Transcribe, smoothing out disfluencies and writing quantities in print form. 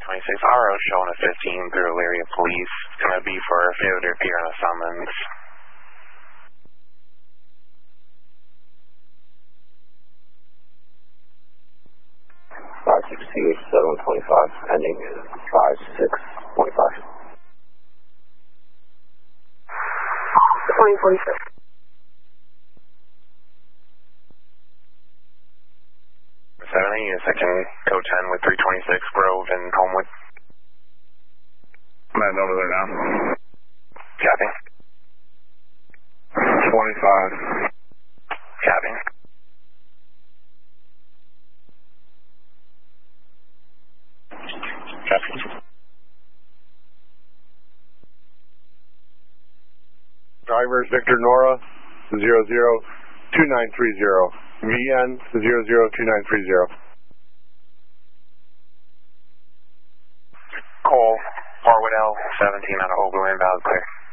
326 RO showing a 15 through Elyria Police. It's going to be for a failure to appear on a summons. 568-725, ending 56.5. 2046. 70, second code 10 with 326 Grove and Homewood. I'm heading over there now. Copy. 25. Copy. Copy. Drivers Victor Nora 002930. VN 002930. Cole, Harwood L, 17 out of Oberlin, valid clear.